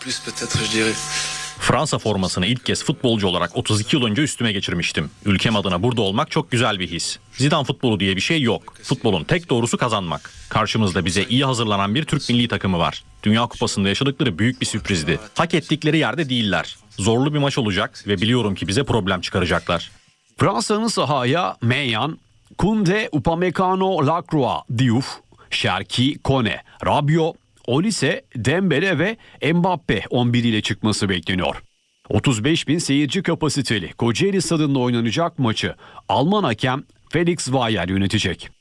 Fransa formasını ilk kez futbolcu olarak 32 yıl önce üstüme geçirmiştim. Ülkem adına burada olmak çok güzel bir his. Zidane futbolu diye bir şey yok. Futbolun tek doğrusu kazanmak. Karşımızda bize iyi hazırlanan bir Türk milli takımı var. Dünya Kupası'nda yaşadıkları büyük bir sürprizdi. Hak ettikleri yerde değiller. Zorlu bir maç olacak ve biliyorum ki bize problem çıkaracaklar. Fransa'nın sahaya Maignan, Koundé, Upamecano, Lacroix, Diouf, Cherki, Kone, Rabiot, Olise, Dembele ve Mbappe 11 ile çıkması bekleniyor. 35.000 seyirci kapasiteli Kocaeli Stadı'nda oynanacak maçı Alman hakem Felix Weyer yönetecek.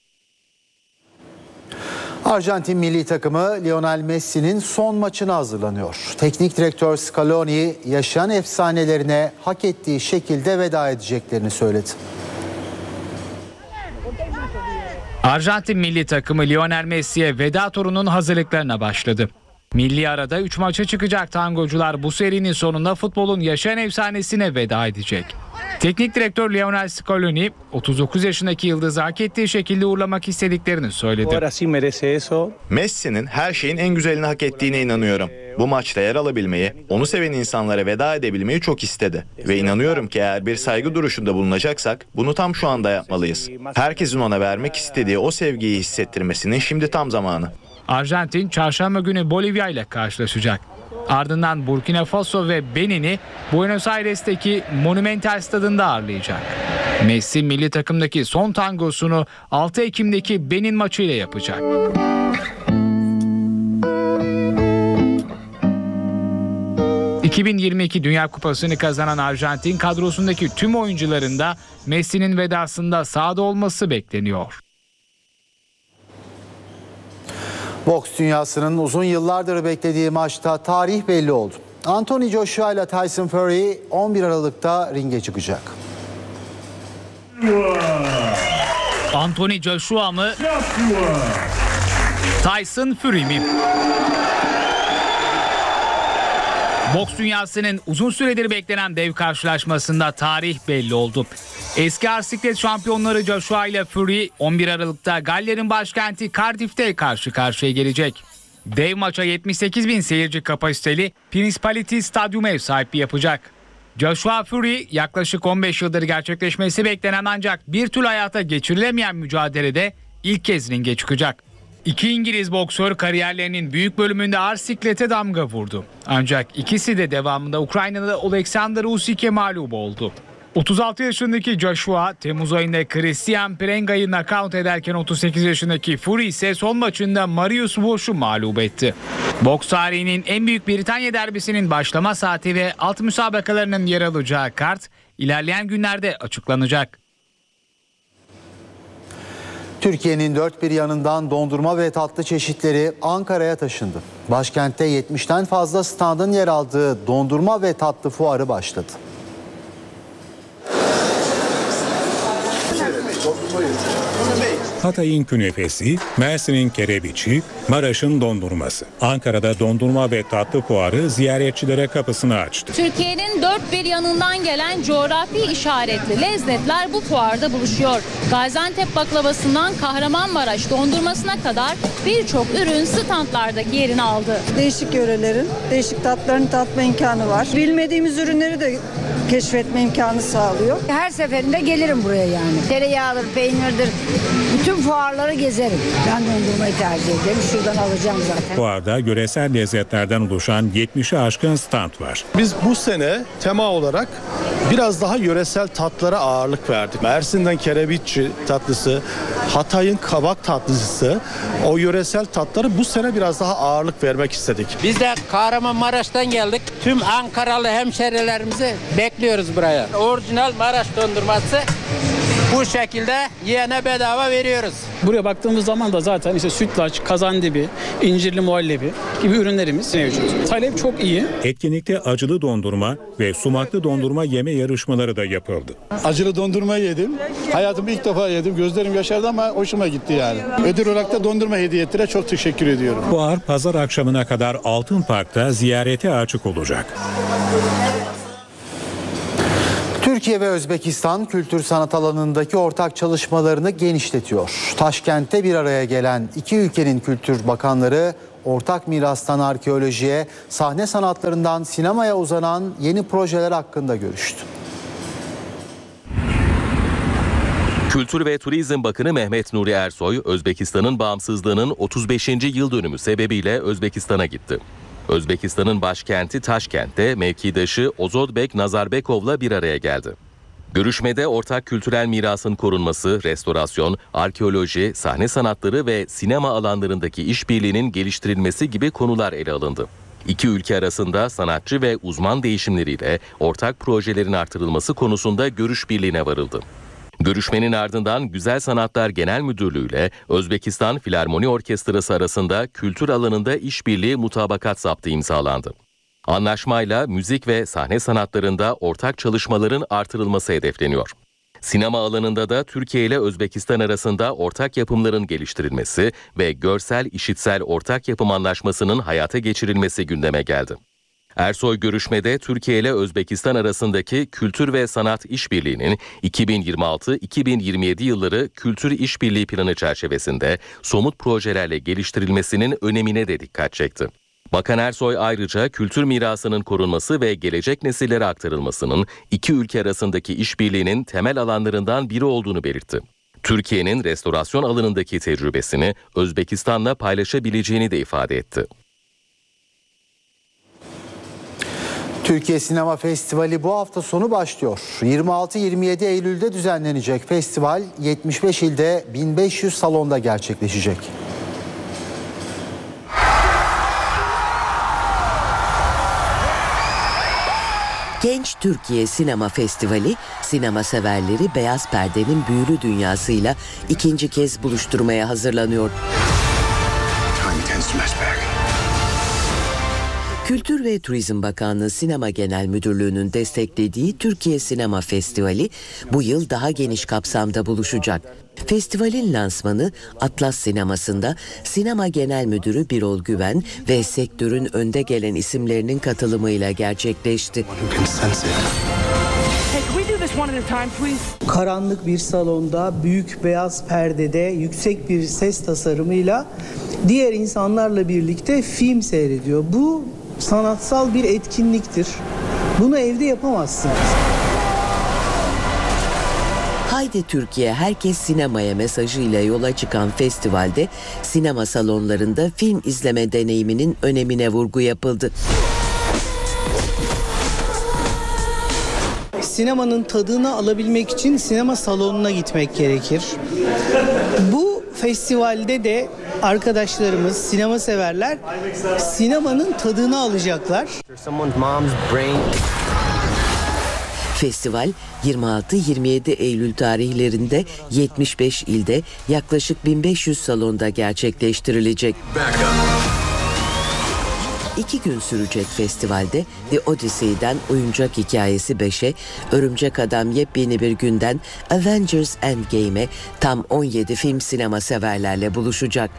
Arjantin milli takımı Lionel Messi'nin son maçına hazırlanıyor. Teknik direktör Scaloni yaşayan efsanelerine hak ettiği şekilde veda edeceklerini söyledi. Arjantin milli takımı Lionel Messi'ye veda turunun hazırlıklarına başladı. Milli arada 3 maça çıkacak tangocular bu serinin sonunda futbolun yaşayan efsanesine veda edecek. Teknik direktör Lionel Scaloni 39 yaşındaki yıldızı hak ettiği şekilde uğurlamak istediklerini söyledi. Messi'nin her şeyin en güzelini hak ettiğine inanıyorum. Bu maçta yer alabilmeyi, onu seven insanlara veda edebilmeyi çok istedi. Ve inanıyorum ki eğer bir saygı duruşunda bulunacaksak bunu tam şu anda yapmalıyız. Herkesin ona vermek istediği o sevgiyi hissettirmesinin şimdi tam zamanı. Arjantin çarşamba günü Bolivya ile karşılaşacak. Ardından Burkina Faso ve Benin'i Buenos Aires'teki Monumental Stadı'nda ağırlayacak. Messi milli takımdaki son tangosunu 6 Ekim'deki Benin maçıyla yapacak. ...2022 Dünya Kupası'nı kazanan Arjantin kadrosundaki tüm oyuncuların da Messi'nin vedasında sahada olması bekleniyor. Boks dünyasının uzun yıllardır beklediği maçta tarih belli oldu. Anthony Joshua ile Tyson Fury 11 Aralık'ta ringe çıkacak. Anthony Joshua mı? Tyson Fury mi? Boks dünyasının uzun süredir beklenen dev karşılaşmasında tarih belli oldu. Eski arsiklet şampiyonları Joshua ile Fury 11 Aralık'ta Galler'in başkenti Cardiff'te karşı karşıya gelecek. Dev maça 78.000 seyirci kapasiteli Principality Stadyumu ev sahipliği yapacak. Joshua Fury yaklaşık 15 yıldır gerçekleşmesi beklenen ancak bir türlü hayata geçirilemeyen mücadelede ilk kez ringe çıkacak. İki İngiliz boksör kariyerlerinin büyük bölümünde ağır siklete damga vurdu. Ancak ikisi de devamında Ukraynalı Oleksandr Usyk'e mağlup oldu. 36 yaşındaki Joshua Temmuz ayında Christian Prenga'yı nakavt ederken 38 yaşındaki Fury ise son maçında Mariusz Włosz'u mağlup etti. Boks tarihinin en büyük Britanya derbisinin başlama saati ve alt müsabakalarının yer alacağı kart ilerleyen günlerde açıklanacak. Türkiye'nin dört bir yanından dondurma ve tatlı çeşitleri Ankara'ya taşındı. Başkentte 70'ten fazla standın yer aldığı dondurma ve tatlı fuarı başladı. Hatay'ın künefesi, Mersin'in kerebiçi, Maraş'ın dondurması. Ankara'da dondurma ve tatlı fuarı ziyaretçilere kapısını açtı. Türkiye'nin dört bir yanından gelen coğrafi işaretli lezzetler bu fuarda buluşuyor. Gaziantep baklavasından Kahramanmaraş dondurmasına kadar birçok ürün standlardaki yerini aldı. Değişik yörelerin, değişik tatlarını tatma imkanı var. Bilmediğimiz ürünleri de keşfetme imkanı sağlıyor. Her seferinde gelirim buraya yani. Tereyağıdır, peynirdir, bütün fuarları gezerim. Ben dondurmayı tercih ederim. Şuradan alacağım zaten. Fuarda yöresel lezzetlerden oluşan 70'e aşkın stand var. Biz bu sene tema olarak biraz daha yöresel tatlara ağırlık verdik. Mersin'den kerebiççi tatlısı, Hatay'ın kabak tatlısı, o yöresel tatları bu sene biraz daha ağırlık vermek istedik. Biz de Kahramanmaraş'tan geldik. Tüm Ankaralı hemşerilerimizi bekliyoruz buraya. Orijinal Maraş dondurması bu şekilde yiyene bedava veriyoruz. Buraya baktığımız zaman da zaten işte sütlaç, kazandibi, incirli muhallebi gibi ürünlerimiz mevcut. Talep çok iyi. Etkinlikte acılı dondurma ve sumaklı dondurma yeme yarışmaları da yapıldı. Acılı dondurma yedim. Hayatımda ilk defa yedim. Gözlerim yaşardı ama hoşuma gitti yani. Ödül olarak da dondurma hediye ettiler. Çok teşekkür ediyorum. Fuar pazar akşamına kadar Altın Park'ta ziyarete açık olacak. Türkiye ve Özbekistan kültür sanat alanındaki ortak çalışmalarını genişletiyor. Taşkent'te bir araya gelen iki ülkenin kültür bakanları ortak mirastan arkeolojiye, sahne sanatlarından sinemaya uzanan yeni projeler hakkında görüştü. Kültür ve Turizm Bakanı Mehmet Nuri Ersoy, Özbekistan'ın bağımsızlığının 35. yıl dönümü sebebiyle Özbekistan'a gitti. Özbekistan'ın başkenti Taşkent'te mevkidaşı Ozodbek Nazarbekov'la bir araya geldi. Görüşmede ortak kültürel mirasın korunması, restorasyon, arkeoloji, sahne sanatları ve sinema alanlarındaki işbirliğinin geliştirilmesi gibi konular ele alındı. İki ülke arasında sanatçı ve uzman değişimleriyle ortak projelerin artırılması konusunda görüş birliğine varıldı. Görüşmenin ardından Güzel Sanatlar Genel Müdürlüğü ile Özbekistan Filarmoni Orkestrası arasında kültür alanında işbirliği mutabakat zaptı imzalandı. Anlaşmayla müzik ve sahne sanatlarında ortak çalışmaların artırılması hedefleniyor. Sinema alanında da Türkiye ile Özbekistan arasında ortak yapımların geliştirilmesi ve görsel-işitsel ortak yapım anlaşmasının hayata geçirilmesi gündeme geldi. Ersoy görüşmede Türkiye ile Özbekistan arasındaki kültür ve sanat işbirliğinin 2026-2027 yılları kültür işbirliği planı çerçevesinde somut projelerle geliştirilmesinin önemine de dikkat çekti. Bakan Ersoy ayrıca kültür mirasının korunması ve gelecek nesillere aktarılmasının iki ülke arasındaki işbirliğinin temel alanlarından biri olduğunu belirtti. Türkiye'nin restorasyon alanındaki tecrübesini Özbekistan'la paylaşabileceğini de ifade etti. Türkiye Sinema Festivali bu hafta sonu başlıyor. 26-27 Eylül'de düzenlenecek festival 75 ilde 1500 salonda gerçekleşecek. Genç Türkiye Sinema Festivali, sinema severleri beyaz perdenin büyülü dünyasıyla ikinci kez buluşturmaya hazırlanıyor. Kültür ve Turizm Bakanlığı Sinema Genel Müdürlüğü'nün desteklediği Türkiye Sinema Festivali bu yıl daha geniş kapsamda buluşacak. Festivalin lansmanı Atlas Sineması'nda Sinema Genel Müdürü Birol Güven ve sektörün önde gelen isimlerinin katılımıyla gerçekleşti. Karanlık bir salonda büyük beyaz perdede yüksek bir ses tasarımıyla diğer insanlarla birlikte film seyrediyor. Bu sanatsal bir etkinliktir. Bunu evde yapamazsınız. Haydi Türkiye herkes sinemaya mesajıyla yola çıkan festivalde sinema salonlarında film izleme deneyiminin önemine vurgu yapıldı. Sinemanın tadını alabilmek için sinema salonuna gitmek gerekir. Bu festivalde de arkadaşlarımız, sinema severler sinemanın tadını alacaklar. Festival 26-27 Eylül tarihlerinde 75 ilde yaklaşık 1500 salonda gerçekleştirilecek. 2 gün sürecek festivalde The Odyssey'den Oyuncak Hikayesi 5'e, Örümcek Adam Yepyeni Bir Günden Avengers Endgame'e tam 17 film sinema severlerle buluşacak.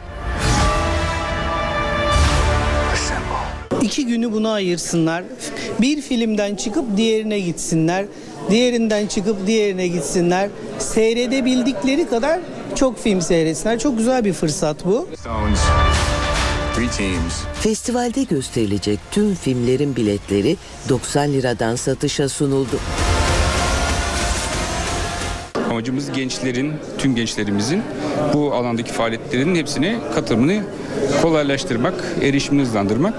2 günü buna ayırsınlar. Bir filmden çıkıp diğerine gitsinler. Diğerinden çıkıp diğerine gitsinler. Seyredebildikleri kadar çok film seyretsinler. Çok güzel bir fırsat bu. Festivalde gösterilecek tüm filmlerin biletleri 90 liradan satışa sunuldu. Amacımız gençlerin, tüm gençlerimizin bu alandaki faaliyetlerin hepsine katılımını kolaylaştırmak, erişimini hızlandırmak.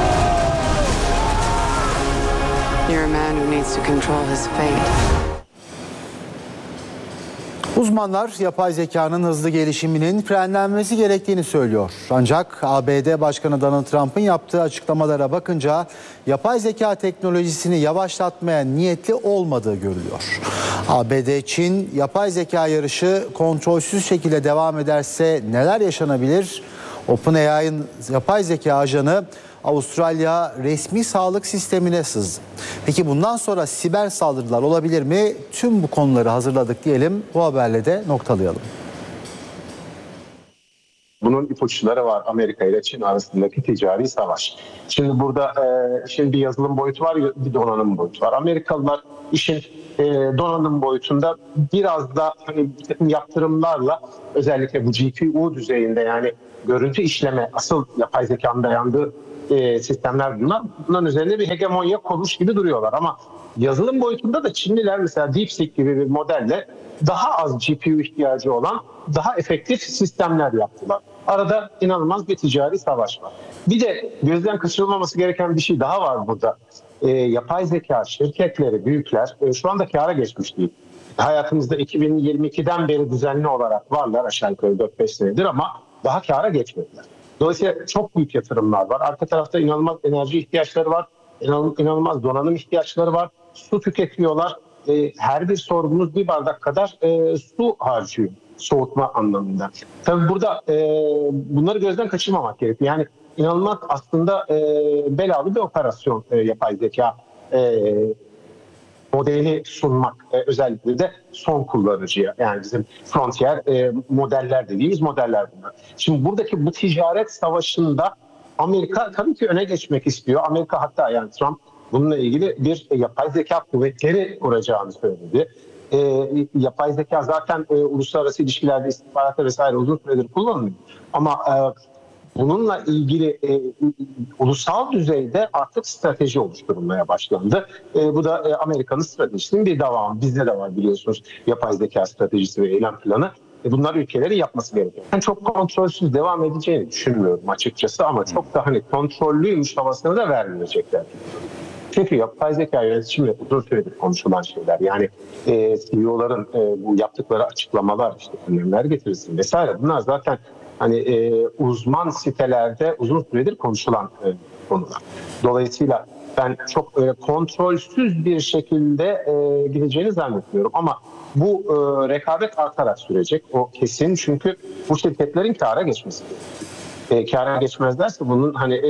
Uzmanlar yapay zekanın hızlı gelişiminin frenlenmesi gerektiğini söylüyor. Ancak ABD Başkanı Donald Trump'ın yaptığı açıklamalara bakınca yapay zeka teknolojisini yavaşlatmaya niyetli olmadığı görülüyor. ABD-Çin yapay zeka yarışı kontrolsüz şekilde devam ederse neler yaşanabilir? OpenAI'ın yapay zeka ajanı Avustralya resmi sağlık sistemine sızdı. Peki bundan sonra siber saldırılar olabilir mi? Tüm bu konuları hazırladık diyelim. Bu haberle de noktalayalım. Bunun ipuçları var, Amerika ile Çin arasındaki ticari savaş. Şimdi burada bir yazılım boyutu var, bir donanım boyutu var. Amerikalılar işin donanım boyutunda biraz da hani yaptırımlarla, özellikle bu GPU düzeyinde, yani görüntü işleme, asıl yapay zekanın dayandığı sistemler bunlar. Bunların üzerinde bir hegemonya kurmuş gibi duruyorlar. Ama yazılım boyutunda da Çinliler mesela DeepSeek gibi bir modelle daha az GPU ihtiyacı olan daha efektif sistemler yaptılar. Arada inanılmaz bir ticari savaş var. Bir de gözden kaçırılmaması gereken bir şey daha var burada. Yapay zeka şirketleri, büyükler şu anda kâra geçmiş değil. Hayatımızda 2022'den beri düzenli olarak varlar aşağı yukarı 4-5 senedir ama daha kâra geçmediler. Dolayısıyla çok büyük yatırımlar var. Arka tarafta inanılmaz enerji ihtiyaçları var. İnanılmaz donanım ihtiyaçları var. Su tüketiyorlar. Her bir sorgunuz bir bardak kadar su harcıyor soğutma anlamında. Tabii burada bunları gözden kaçırmamak gerekiyor. Yani inanılmaz aslında belalı bir operasyon yapay zeka modeli sunmak, özellikle de son kullanıcıya, yani bizim frontier modeller dediğimiz modeller bunlar. Şimdi buradaki bu ticaret savaşında Amerika tabii ki öne geçmek istiyor. Amerika, hatta yani Trump bununla ilgili bir yapay zeka kuvvetleri kuracağını söyledi. Yapay zeka zaten uluslararası ilişkilerde, istihbaratta vesaire uzun süredir kullanılıyor. Ama bununla ilgili ulusal düzeyde artık strateji oluşturulmaya başlandı. Bu da Amerika'nın stratejisinin bir devamı. Bizde de var biliyorsunuz yapay zeka stratejisi ve eylem planı. Bunlar ülkelerin yapması gerekiyor. Ben çok kontrolsüz devam edeceğini düşünmüyorum açıkçası, ama çok da hani kontrollüymüş havasını da vermeyecekler. Çünkü yapay zeka yönetişimle uzun süredir konuşulan şeyler. Yani CEO'ların bu yaptıkları açıklamalar, işte önlemler getirirsin vesaire. Bunlar zaten hani uzman sitelerde uzun süredir konuşulan konular. Dolayısıyla ben çok kontrolsüz bir şekilde gideceğini zannetmiyorum. Ama bu rekabet artarak sürecek. O kesin, çünkü bu şirketlerin kâra geçmesi gerekiyor. Kâra geçmezlerse bunun hani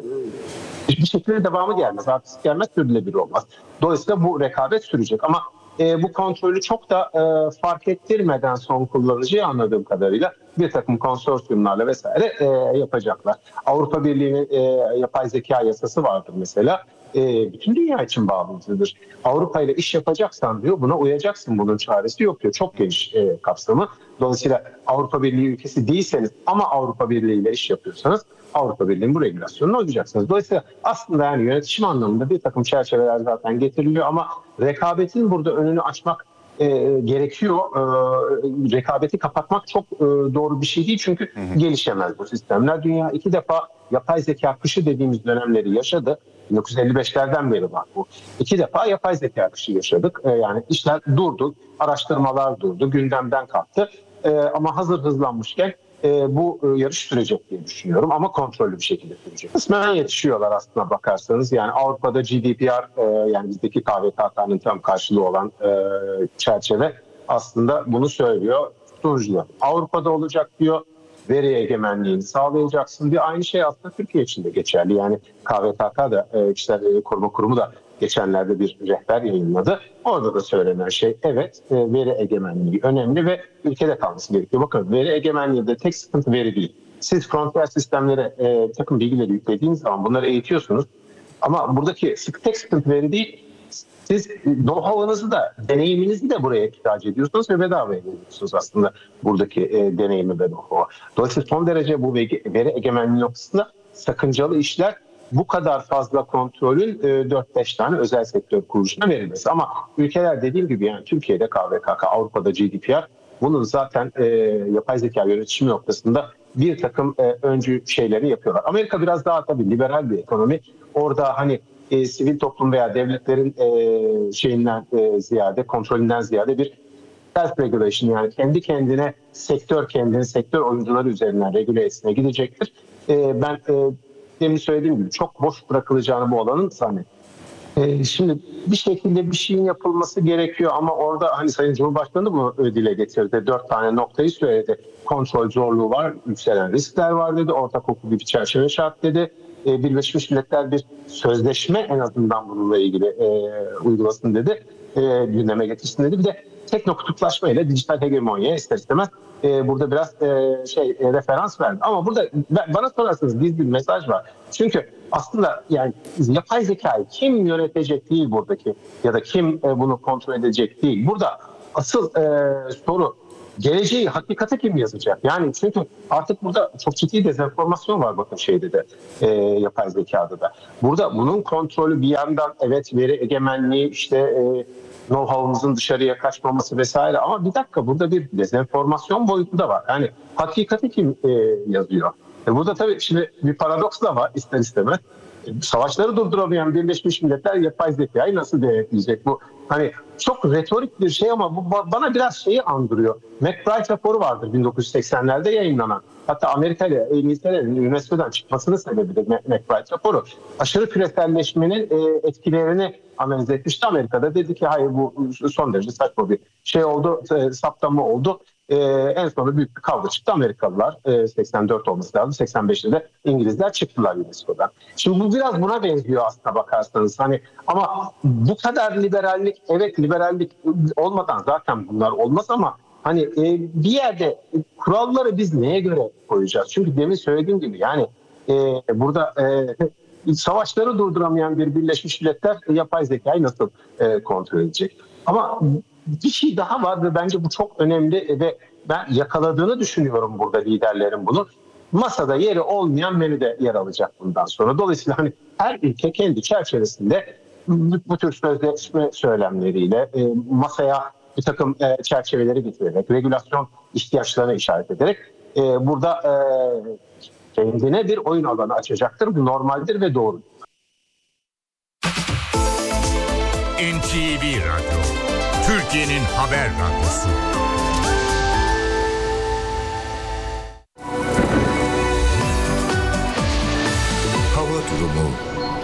hiçbir şekilde devamı gelmez. Artık gelmez, sürdürülebilir olmaz. Dolayısıyla bu rekabet sürecek. Ama bu kontrolü çok da fark ettirmeden son kullanıcıyı, anladığım kadarıyla bir takım konsorsiyumlarla vesaire yapacaklar. Avrupa Birliği'nin yapay zeka yasası vardır mesela. Bütün dünya için bağlıdır. Avrupa ile iş yapacaksan diyor, buna uyacaksın, bunun çaresi yok diyor. Çok geniş kapsamı. Dolayısıyla Avrupa Birliği ülkesi değilseniz ama Avrupa Birliği ile iş yapıyorsanız Avrupa Birliği'nin bu regülasyonuna uyacaksınız. Dolayısıyla aslında yani yönetişim anlamında bir takım çerçeveler zaten getiriliyor, ama rekabetin burada önünü açmak gerekiyor. Rekabeti kapatmak çok doğru bir şey değil, çünkü gelişemez bu sistemler. Dünya 2 defa yapay zeka kışı dediğimiz dönemleri yaşadı. 1955'lerden beri var bu. 2 defa yapay zeka kışı yaşadık. Yani işler durdu, araştırmalar durdu, gündemden kalktı. Ama hazır hızlanmışken bu yarış sürecek diye düşünüyorum, ama kontrollü bir şekilde sürecek. Kısmen yetişiyorlar aslına bakarsanız. Yani Avrupa'da GDPR, yani bizdeki KVKK'nın tam karşılığı olan çerçeve aslında bunu söylüyor. Sunucular Avrupa'da olacak diyor. Veri egemenliğini sağlayacaksın diye. Aynı şey aslında Türkiye için de geçerli. Yani KVKK da Kişiler Veri Koruma Kurumu da geçenlerde bir rehber yayınladı. Orada da söylenen şey, evet, veri egemenliği önemli ve ülkede kalması gerekiyor. Bakın, veri egemenliğinde tek sıkıntı veri değil. Siz frontier sistemlere takım bilgileri yüklediğiniz zaman bunları eğitiyorsunuz. Ama buradaki tek sıkıntı veri değil. Siz know-how'ınızı da, deneyiminizi de buraya ihtiyaç ediyorsunuz ve bedava ediyorsunuz aslında buradaki deneyimi ve know-how'u. Dolayısıyla son derece bu veri egemenliği noktasında sakıncalı işler, bu kadar fazla kontrolün 4-5 tane özel sektör kuruluşuna verilmesi. Ama ülkeler, dediğim gibi, yani Türkiye'de KVKK, Avrupa'da GDPR, bunun zaten yapay zeka yönetişimi noktasında bir takım öncü şeyleri yapıyorlar. Amerika biraz daha tabii liberal bir ekonomi. Orada hani sivil toplum veya devletlerin şeyinden ziyade, kontrolünden ziyade bir self-regulation, yani kendi kendine sektör oyuncuları üzerinden regüle etmeye gidecektir. Ben demin söylediğim gibi çok boş bırakılacağını bu alanın zannediyorum. Şimdi bir şekilde bir şeyin yapılması gerekiyor, ama orada hani Sayın Cumhurbaşkanı bunu dile getirdi. 4 tane noktayı söyledi. Kontrol zorluğu var, yükselen riskler var dedi, ortak hukuki bir çerçeve şart dedi. Birleşmiş Milletler bir sözleşme en azından bununla ilgili uygulasın dedi, gündeme getirsin dedi. Bir de teknokutuplaşma ile dijital hegemonya ister istemez burada biraz referans verdi. Ama burada bana sorarsanız gizli bir mesaj var. Çünkü aslında yani yapay zekayı kim yönetecek değil buradaki ya da kim bunu kontrol edecek değil. Burada asıl soru geleceği, hakikati kim yazacak? Yani çünkü artık burada çok ciddi dezenformasyon var bakın şeyde de yapay zekada da. Burada bunun kontrolü bir yandan evet veri egemenliği know-how'ımızın dışarıya kaçmaması vesaire ama bir dakika burada bir dezenformasyon boyutu da var. Yani hakikati kim yazıyor? Burada tabii şimdi bir paradoks da var ister istemez. Savaşları durduramayan Birleşmiş Milletler yapay zekayı nasıl denetleyecek? Bu hani çok retorik bir şey ama bu bana biraz şeyi andırıyor. McBride raporu vardır 1980'lerde yayınlanan. Hatta Amerika ile İngiltere'nin UNESCO'dan çıkmasının sebebi de McBride raporu. Aşırı küreselleşmenin etkilerini analiz etmişti Amerika'da. Dedi ki hayır bu son derece saçma bir şey oldu, saptama oldu. En sonunda büyük bir kavga çıktı. Amerikalılar 84 olması lazım. 85'te de İngilizler çıktılar UNESCO'dan. Şimdi bu biraz buna benziyor aslına bakarsanız. Hani ama bu kadar liberallik, evet liberallik olmadan zaten bunlar olmaz ama hani bir yerde kuralları biz neye göre koyacağız? Çünkü demin söylediğim gibi yani burada savaşları durduramayan bir Birleşmiş Milletler yapay zekayı nasıl kontrol edecek? Ama bir şey daha var ve bence bu çok önemli ve ben yakaladığını düşünüyorum burada liderlerin bunu. Masada yeri olmayan menüde yer alacak bundan sonra. Dolayısıyla hani her ülke kendi çerçevesinde bu tür sözleşme söylemleriyle masaya bir takım çerçeveleri getirerek, regülasyon ihtiyaçlarına işaret ederek burada kendine bir oyun alanı açacaktır. Bu normaldir ve doğrudur. NTV Radyo, Türkiye'nin haber radyosu. Hava durumu.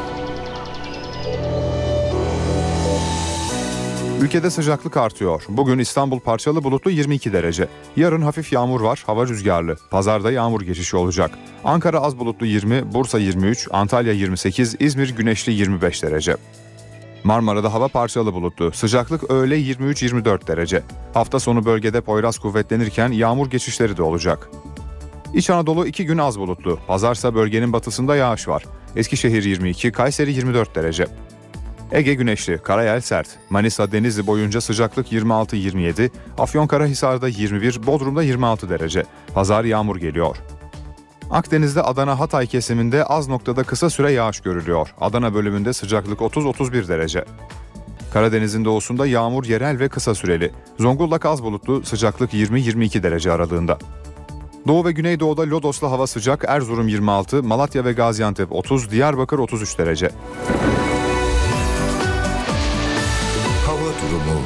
Ülkede sıcaklık artıyor. Bugün İstanbul parçalı bulutlu 22 derece. Yarın hafif yağmur var, hava rüzgarlı. Pazarda yağmur geçişi olacak. Ankara az bulutlu 20, Bursa 23, Antalya 28, İzmir güneşli 25 derece. Marmara'da hava parçalı bulutlu. Sıcaklık öğle 23-24 derece. Hafta sonu bölgede Poyraz kuvvetlenirken yağmur geçişleri de olacak. İç Anadolu 2 gün az bulutlu. Pazarsa bölgenin batısında yağış var. Eskişehir 22, Kayseri 24 derece. Ege güneşli, karayel sert. Manisa, Denizli boyunca sıcaklık 26-27, Afyonkarahisar'da 21, Bodrum'da 26 derece. Pazar yağmur geliyor. Akdeniz'de Adana Hatay kesiminde az noktada kısa süre yağış görülüyor. Adana bölümünde sıcaklık 30-31 derece. Karadeniz'in doğusunda yağmur yerel ve kısa süreli. Zonguldak az bulutlu, sıcaklık 20-22 derece aralığında. Doğu ve Güneydoğu'da Lodos'la hava sıcak, Erzurum 26, Malatya ve Gaziantep 30, Diyarbakır 33 derece. Hava durumu.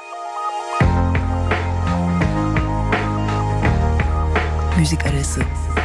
Müzik arası.